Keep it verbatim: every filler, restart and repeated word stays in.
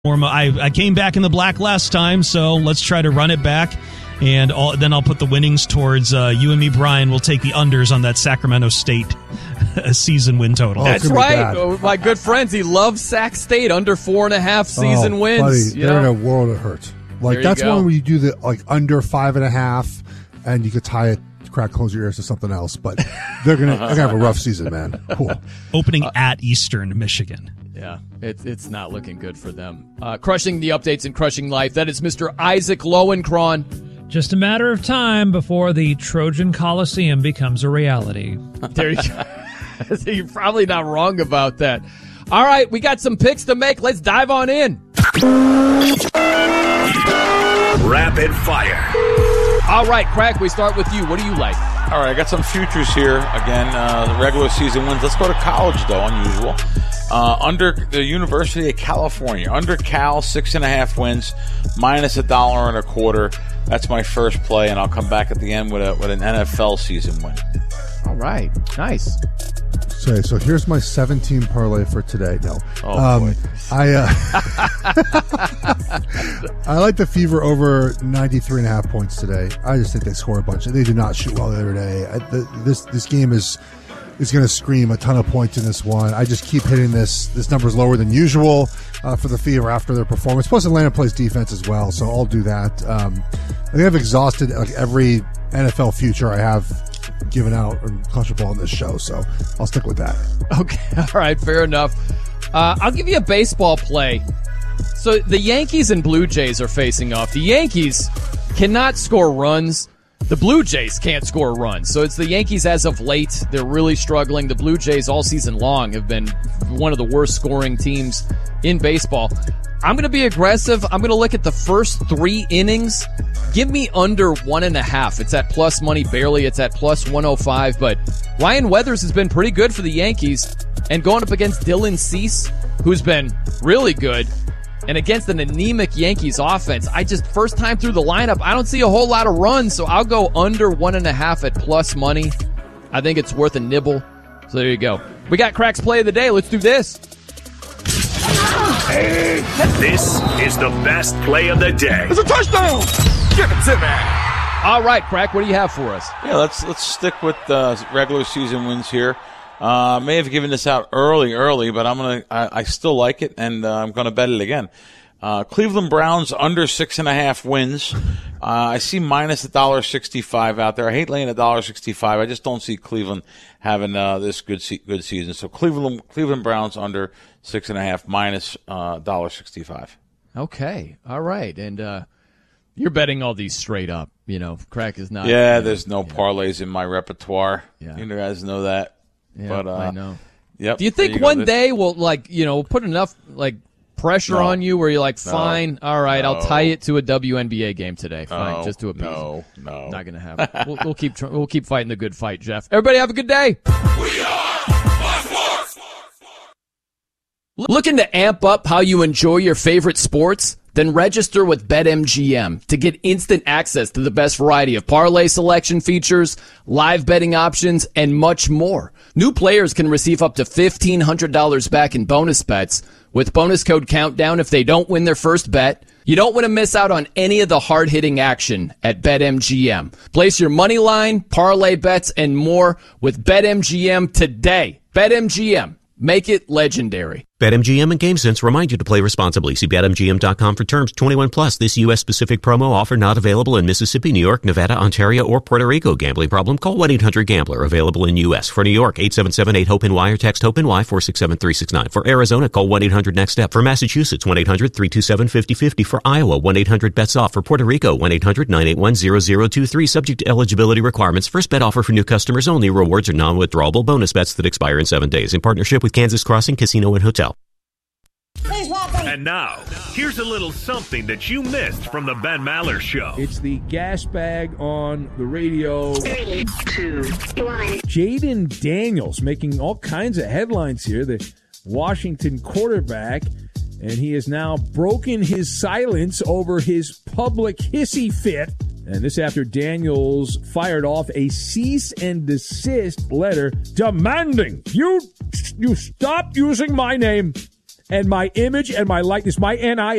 I, I came back in the black last time, so let's try to run it back. And all, then I'll put the winnings towards uh, you and me, Brian. We'll take the unders on that Sacramento State season win total. Oh, that's right. Oh, my good friends, he loves Sac State under four and a half season oh, wins. Buddy, you they're know? in a world of hurt. Like There that's you go. one where you do the like under five and a half, and you could tie it, crack, close your ears to something else. But they're gonna, they're gonna have a rough season, man. Cool. Opening uh, at Eastern Michigan. Yeah, it, it's not looking good for them. Uh, crushing the updates and crushing life. That is Mister Isaac Lowenkron. Just a matter of time before the Trojan Coliseum becomes a reality. There you go. You're probably not wrong about that. All right, we got some picks to make. Let's dive on in. Rapid fire. All right, Crack, we start with you. What do you like? All right, I got some futures here. Again, uh, the regular season wins. Let's go to college, though, unusual. Uh, under the University of California, under Cal, six and a half wins, minus a dollar and a quarter. That's my first play, and I'll come back at the end with a with an N F L season win. All right, nice. Okay, so here's my seventeen parlay for today. No, oh um, boy. I uh, I like the Fever over ninety-three and a half points today. I just think they score a bunch. They did not shoot well the other day. I, the, this this game is. is going to scream a ton of points in this one. I just keep hitting this. This number is lower than usual uh, for the Fever after their performance. Plus, Atlanta plays defense as well, so I'll do that. Um, I think I've exhausted like every N F L future I have given out or college football in this show, so I'll stick with that. Okay, all right, fair enough. Uh, I'll give you a baseball play. So the Yankees and Blue Jays are facing off. The Yankees cannot score runs. The Blue Jays can't score runs. So it's the Yankees as of late. They're really struggling. The Blue Jays all season long have been one of the worst scoring teams in baseball. I'm going to be aggressive. I'm going to look at the first three innings. Give me under one and a half. It's at plus money barely. It's at plus one oh five. But Ryan Weathers has been pretty good for the Yankees. And going up against Dylan Cease, who's been really good. And against an anemic Yankees offense, I just, first time through the lineup, I don't see a whole lot of runs, so I'll go under one and a half at plus money. I think it's worth a nibble. So there you go. We got Crack's play of the day. Let's do this. This is the best play of the day. It's a touchdown! Give it to me! All right, Crack, what do you have for us? Yeah, let's let's stick with uh, regular season wins here. Uh, may have given this out early, early, but I'm gonna. I, I still like it, and uh, I'm gonna bet it again. Uh, Cleveland Browns under six and a half wins. Uh, I see minus a dollar sixty-five out there. I hate laying a dollar sixty-five. I just don't see Cleveland having uh, this good se- good season. So Cleveland Cleveland Browns under six and a half minus uh, dollar sixty-five. Okay, all right, and uh, you're betting all these straight up. You know, Crack is not. Yeah, you know, there's no yeah. parlays in my repertoire. Yeah. You guys know that. Yeah, but, uh, I know. Yep. Do you think you one go. day we'll like you know put enough like pressure No. on you where you're like, No. fine, all right, No. I'll tie it to a W N B A game today. Fine, No. just to appease. No, no. Not gonna happen. we'll, we'll keep tr- we'll keep fighting the good fight, Jeff. Everybody have a good day. We are Sports. Looking to amp up how you enjoy your favorite sports? Then register with BetMGM to get instant access to the best variety of parlay selection features, live betting options, and much more. New players can receive up to fifteen hundred dollars back in bonus bets with bonus code COUNTDOWN if they don't win their first bet. You don't want to miss out on any of the hard-hitting action at BetMGM. Place your money line, parlay bets, and more with BetMGM today. BetMGM. Make it legendary. BetMGM and GameSense remind you to play responsibly. See Bet M G M dot com for terms. twenty-one plus. This U S-specific promo offer not available in Mississippi, New York, Nevada, Ontario, or Puerto Rico. Gambling problem? Call one eight hundred gambler. Available in U S. For New York, eight seven seven eight hope N Y or text HOPE-NY four six seven three six nine. For Arizona, call one eight hundred next step. For Massachusetts, one eight hundred three two seven five zero five zero. For Iowa, one eight hundred bets off. For Puerto Rico, one eight hundred nine eight one zero zero two three. Subject to eligibility requirements. First bet offer for new customers only. Rewards are non-withdrawable bonus bets that expire in seven days. In partnership with Kansas Crossing Casino and Hotel. And now, here's a little something that you missed from the Ben Maller Show. It's the gas bag on the radio. Three, two, one. Jaden Daniels making all kinds of headlines here. The Washington quarterback, and he has now broken his silence over his public hissy fit. And this after Daniels fired off a cease and desist letter demanding you you stop using my name and my image and my likeness, my N I